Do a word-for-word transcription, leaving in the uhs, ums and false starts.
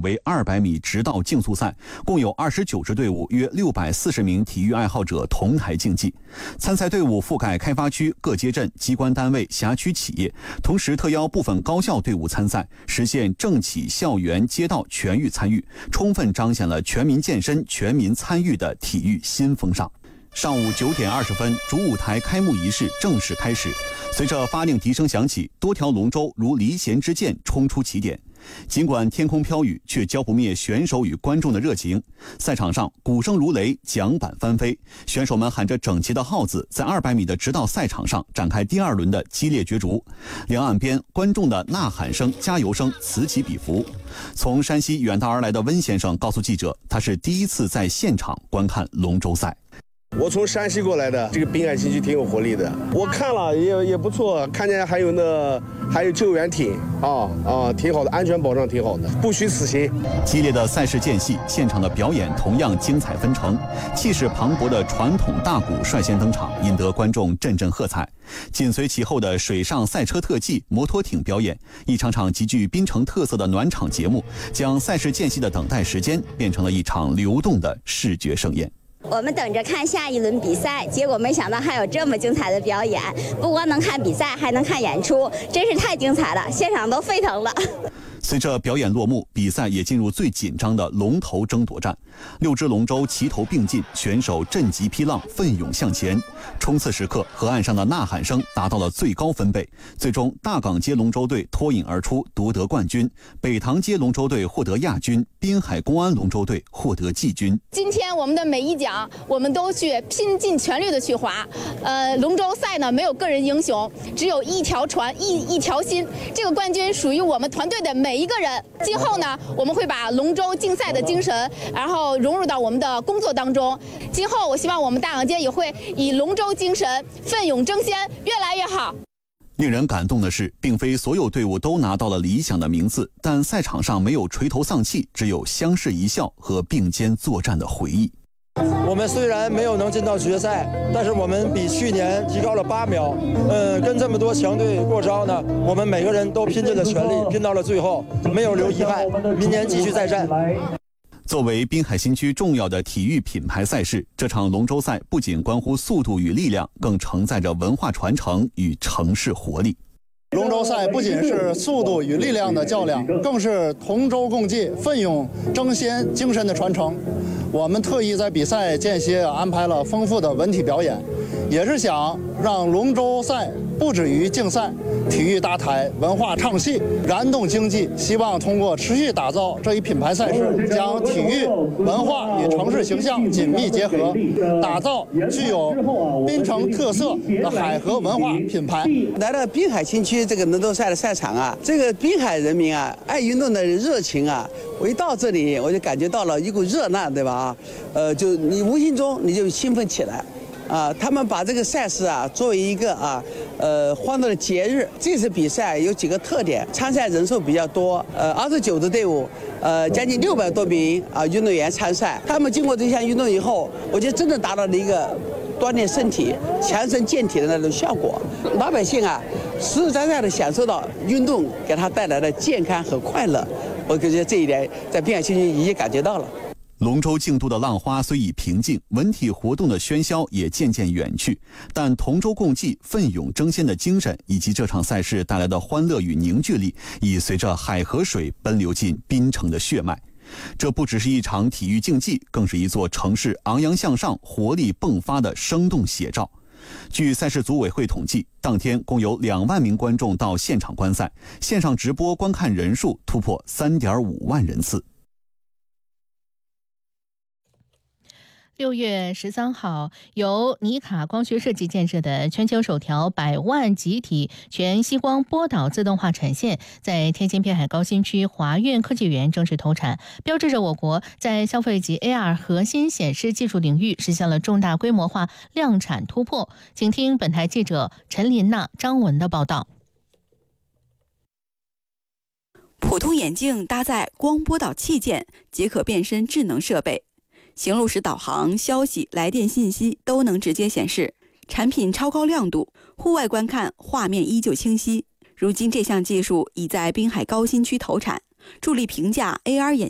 为二百米直道竞速赛，共有二十九支队伍，约六百四十名体育爱好者同台竞技。参赛队伍覆盖开发区、各街镇、机关单位、辖区企业，同时特邀部分高校队伍参赛，实现政企、校园、街道全域参与，充分彰显了全民健身、全民参与的体育新风尚。上午九点二十分，主舞台开幕仪式正式开始。随着发令笛声响起，多条龙舟如离弦之箭冲出起点。尽管天空飘雨，却浇不灭选手与观众的热情。赛场上鼓声如雷，桨板翻飞，选手们喊着整齐的号子，在二百米的直道赛场上展开第二轮的激烈角逐。两岸边观众的呐喊声、加油声此起彼伏。从山西远道而来的温先生告诉记者，他是第一次在现场观看龙舟赛。 我从山西过来的，这个滨海新区挺有活力的。我看了也也不错，看见还有那还有救援艇啊啊，挺好的，安全保障挺好的，不虚此行。 激烈的赛事间隙，现场的表演同样精彩纷呈，气势磅礴的传统大鼓率先登场，引得观众阵阵喝彩。紧随其后的水上赛车特技、摩托艇表演，一场场极具滨城特色的暖场节目，将赛事间隙的等待时间变成了一场流动的视觉盛宴。 我们等着看下一轮比赛，结果没想到还有这么精彩的表演，不光能看比赛，还能看演出，真是太精彩了，现场都沸腾了。 随着表演落幕，比赛也进入最紧张的龙头争夺战。六只龙舟齐头并进，选手振旗劈浪，奋勇向前。冲刺时刻，河岸上的呐喊声达到了最高分贝。最终，大港街龙舟队脱颖而出，夺得冠军；北塘街龙舟队获得亚军，滨海公安龙舟队获得季军。 今天我们的每一桨，我们都去拼尽全力的去划。呃，龙舟赛呢，没有个人英雄，只有一条船，一一条心。这个冠军属于我们团队的每一个人。今后呢，我们会把龙舟竞赛的精神，然后融入到我们的工作当中。今后，我希望我们大港街也会以龙舟精神奋勇争先，越来越好。 令人感动的是，并非所有队伍都拿到了理想的名次，但赛场上没有垂头丧气，只有相视一笑和并肩作战的回忆。 我们虽然没有能进到决赛，但是我们比去年提高了八秒。嗯，跟这么多强队过招呢，我们每个人都拼尽了全力，拼到了最后，没有留遗憾。明年继续再战。 作为滨海新区重要的体育品牌赛事，这场龙舟赛不仅关乎速度与力量，更承载着文化传承与城市活力。 龙舟赛不仅是速度与力量的较量，更是同舟共济、奋勇争先精神的传承。我们特意在比赛间歇安排了丰富的文体表演，也是想让龙舟赛不止于竞赛，体育搭台、文化唱戏，燃动经济。希望通过持续打造这一品牌赛事，将体育文化与城市形象紧密结合，打造具有滨城特色的海河文化品牌。 来到滨海新区这个龙舟赛的赛场啊，这个滨海人民啊，爱运动的热情啊，我一到这里我就感觉到了一股热浪，对吧？啊，呃，就你无形中你就兴奋起来。啊，他们把这个赛事啊作为一个啊呃欢乐的节日。这次比赛有几个特点，参赛人数比较多，呃，二十九支队伍，呃，将近六百多名啊运动员参赛。他们经过这项运动以后，我觉得真正达到了一个锻炼身体、强身健体的那种效果。老百姓啊，实实在在的享受到运动给他带来的健康和快乐。我觉得这一点在滨海新区已经感觉到了。 龙舟竞渡的浪花虽已平静，文体活动的喧嚣也渐渐远去，但同舟共济、奋勇争先的精神，以及这场赛事带来的欢乐与凝聚力，已随着海河水奔流进滨城的血脉。这不只是一场体育竞技，更是一座城市昂扬向上、活力迸发的生动写照。据赛事组委会统计，当天共有两万名观众到现场观赛，线上直播观看人数突破 三点五万人次。 六月十三号，由尼卡光学设计建设的全球首条百万级体全息光波导自动化产线，在天津滨海高新区华苑科技园正式投产，标志着我国在消费级 A R 核心显示技术领域实现了重大规模化量产突破。请听本台记者陈琳娜、张文的报道。 普通眼镜搭载光波导器件，即可变身智能设备。行路时导航、消息、来电信息都能直接显示，产品超高亮度，户外观看画面依旧清晰。如今这项技术已在滨海高新区投产，助力平价 A R 眼